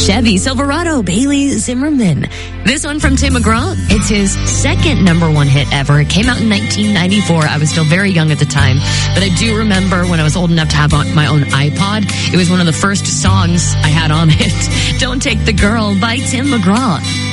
Chevy Silverado, Bailey Zimmerman. This one from Tim McGraw. It's his second number one hit ever. It came out in 1994. I was still very young at the time, but I do remember when I was old enough to have my own iPod. It was one of the first songs I had on it. Don't Take the Girl by Tim McGraw.